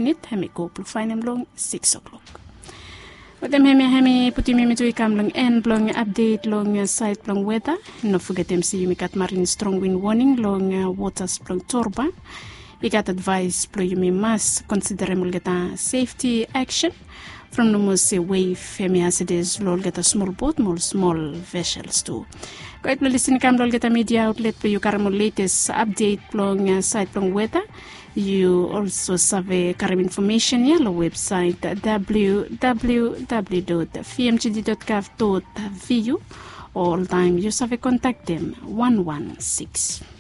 minute hemi go plu finem long 6 o'clock. With them hemi puti mi to ikam long end long update long site long weather. No forget them see you got marine strong wind warning long waters long torba. You got advice plu you must consider mulgeta safety action. From the most wave hemi as it is lol get a small boat more small vessels too. Quite listen come lol get a media outlet you caramel latest update long site long weather. You also survey current information yellow website www.fmgd.gov.vu. All time you survey contact them 116.